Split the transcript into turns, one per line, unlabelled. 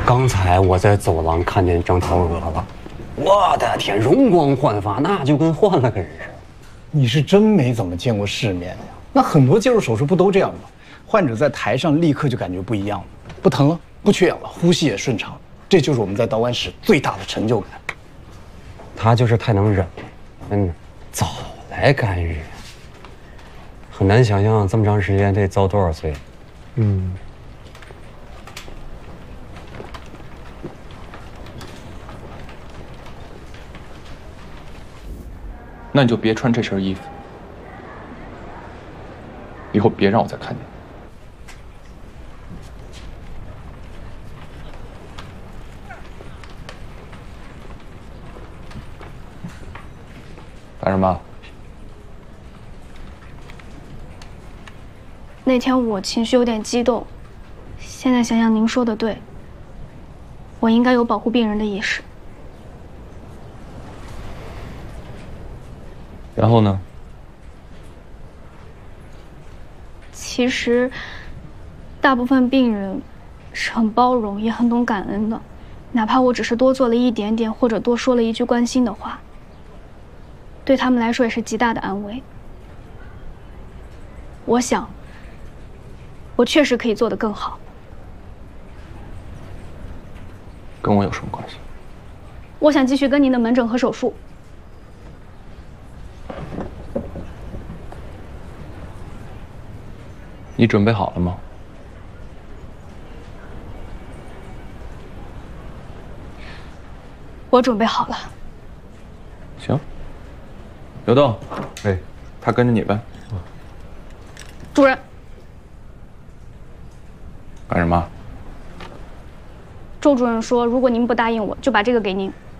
刚才我在走廊看见张条娥了，我的天，容光焕发，那就跟换了个人似的。
你是真没怎么见过世面呀。那很多介入手术不都这样吗？患者在台上立刻就感觉不一样了，不疼了，不缺氧了，呼吸也顺畅了，这就是我们在道馆室最大的成就感。
他就是太能忍了，真的，早来干预。很难想象这么长时间得遭多少罪。
那你就别穿这身衣服，以后别让我再看见你。干什么？
那天我情绪有点激动，现在想想您说的对，我应该有保护病人的意识。
然后呢？
其实，大部分病人是很包容，也很懂感恩的，哪怕我只是多做了一点点，或者多说了一句关心的话，对他们来说也是极大的安慰。我想，我确实可以做得更好。
跟我有什么关系？
我想继续跟您的门诊和手术。
你准备好了吗？
我准备好了。
行。刘栋，哎，他跟着你呗。
主任。
干什么？
周主任说，如果您不答应我，就把这个给您。